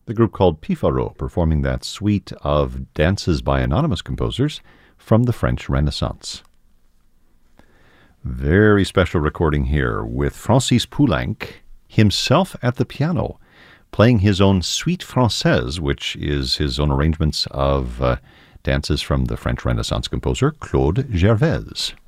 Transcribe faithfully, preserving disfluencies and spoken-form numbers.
the group called Pifaro, performing that suite of dances by anonymous composers from the French Renaissance. Very special recording here with Francis Poulenc, himself at the piano, playing his own Suite Française, which is his own arrangements of uh, dances from the French Renaissance composer Claude Gervaise.